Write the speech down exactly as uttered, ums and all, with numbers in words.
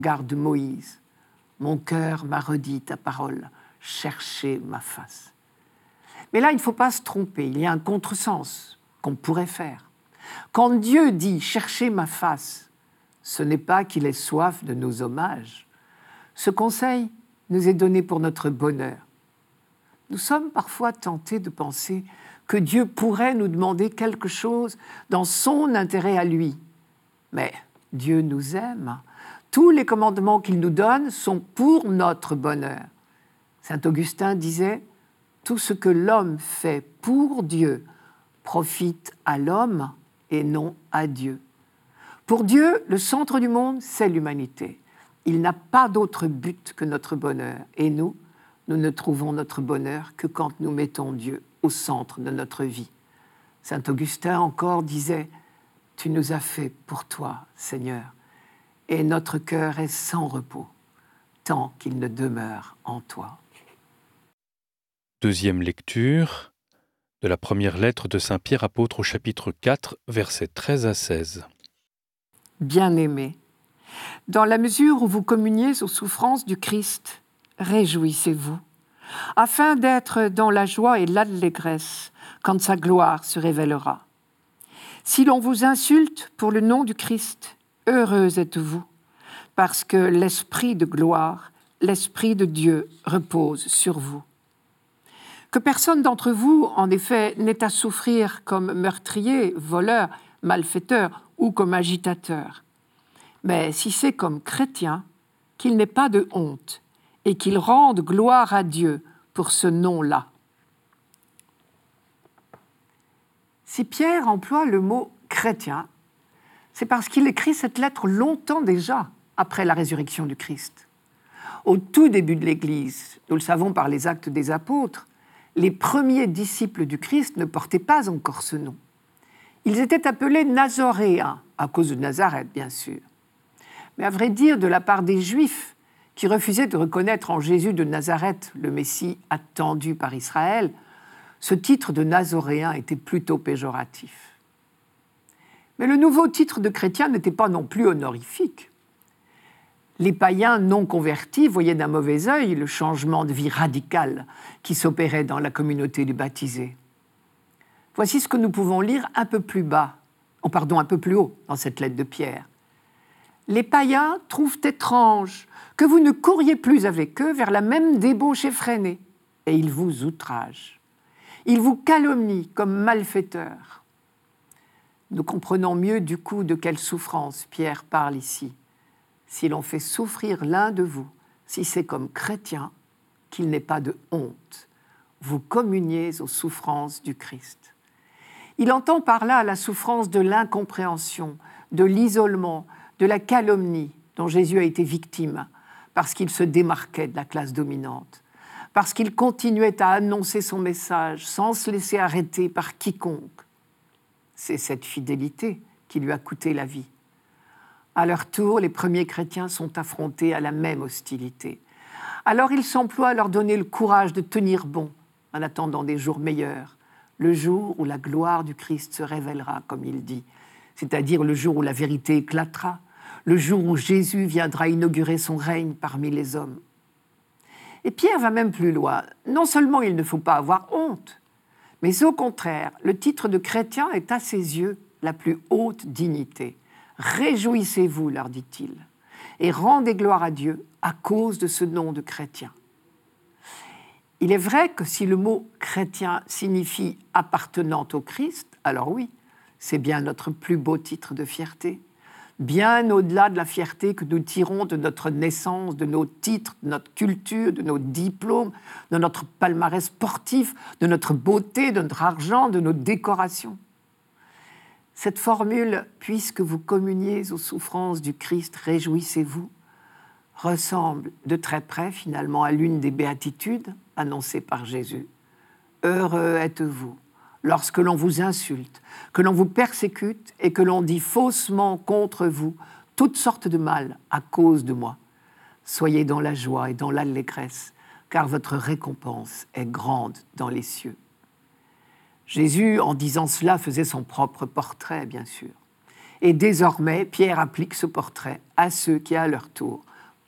regard de Moïse. Mon cœur m'a redit ta parole, cherchez ma face. Mais là, il ne faut pas se tromper, il y a un contresens qu'on pourrait faire. Quand Dieu dit « cherchez ma face », ce n'est pas qu'il ait soif de nos hommages. Ce conseil nous est donné pour notre bonheur. Nous sommes parfois tentés de penser que Dieu pourrait nous demander quelque chose dans son intérêt à lui. Mais Dieu nous aime. Tous les commandements qu'il nous donne sont pour notre bonheur. Saint Augustin disait « Tout ce que l'homme fait pour Dieu profite à l'homme et non à Dieu. » Pour Dieu, le centre du monde, c'est l'humanité. Il n'a pas d'autre but que notre bonheur. Et nous, nous ne trouvons notre bonheur que quand nous mettons Dieu au centre de notre vie. Saint Augustin encore disait « Tu nous as fait pour toi, Seigneur, et notre cœur est sans repos, tant qu'il ne demeure en toi. » Deuxième lecture de la première lettre de saint Pierre apôtre au chapitre quatre, versets treize à seize. Bien-aimés, dans la mesure où vous communiez aux souffrances du Christ, réjouissez-vous, afin d'être dans la joie et l'allégresse quand sa gloire se révélera. Si l'on vous insulte pour le nom du Christ, heureux êtes-vous, parce que l'Esprit de gloire, l'Esprit de Dieu repose sur vous. Que personne d'entre vous, en effet, n'ait à souffrir comme meurtrier, voleur, malfaiteur ou comme agitateur. Mais si c'est comme chrétien, qu'il n'ait pas de honte et qu'il rende gloire à Dieu pour ce nom-là. Si Pierre emploie le mot « chrétien », c'est parce qu'il écrit cette lettre longtemps déjà après la résurrection du Christ. Au tout début de l'Église, nous le savons par les actes des apôtres, les premiers disciples du Christ ne portaient pas encore ce nom. Ils étaient appelés Nazoréens, à cause de Nazareth, bien sûr. Mais à vrai dire, de la part des Juifs, qui refusaient de reconnaître en Jésus de Nazareth le Messie attendu par Israël, ce titre de Nazoréen était plutôt péjoratif. Mais le nouveau titre de chrétien n'était pas non plus honorifique. Les païens non convertis voyaient d'un mauvais œil le changement de vie radical qui s'opérait dans la communauté des baptisés. Voici ce que nous pouvons lire un peu plus bas, oh pardon, un peu plus haut dans cette lettre de Pierre. Les païens trouvent étrange que vous ne couriez plus avec eux vers la même débauche effrénée, et ils vous outragent. Ils vous calomnient comme malfaiteurs. Nous comprenons mieux du coup de quelle souffrance Pierre parle ici. Si l'on fait souffrir l'un de vous, si c'est comme chrétien, qu'il n'ait pas de honte. Vous communiez aux souffrances du Christ. Il entend par là la souffrance de l'incompréhension, de l'isolement, de la calomnie dont Jésus a été victime, parce qu'il se démarquait de la classe dominante, parce qu'il continuait à annoncer son message sans se laisser arrêter par quiconque. C'est cette fidélité qui lui a coûté la vie. À leur tour, les premiers chrétiens sont affrontés à la même hostilité. Alors il s'emploie à leur donner le courage de tenir bon en attendant des jours meilleurs, le jour où la gloire du Christ se révélera, comme il dit, c'est-à-dire le jour où la vérité éclatera, le jour où Jésus viendra inaugurer son règne parmi les hommes. Et Pierre va même plus loin. Non seulement il ne faut pas avoir honte, mais au contraire, le titre de chrétien est à ses yeux la plus haute dignité. Réjouissez-vous, leur dit-il, et rendez gloire à Dieu à cause de ce nom de chrétien. Il est vrai que si le mot chrétien signifie appartenant au Christ, alors oui, c'est bien notre plus beau titre de fierté, bien au-delà de la fierté que nous tirons de notre naissance, de nos titres, de notre culture, de nos diplômes, de notre palmarès sportif, de notre beauté, de notre argent, de nos décorations. Cette formule « puisque vous communiez aux souffrances du Christ, réjouissez-vous » ressemble de très près finalement à l'une des béatitudes annoncées par Jésus. « Heureux êtes-vous lorsque l'on vous insulte, que l'on vous persécute et que l'on dit faussement contre vous toutes sortes de mal à cause de moi. Soyez dans la joie et dans l'allégresse, car votre récompense est grande dans les cieux. » Jésus, en disant cela, faisait son propre portrait, bien sûr. Et désormais, Pierre applique ce portrait à ceux qui, à leur tour,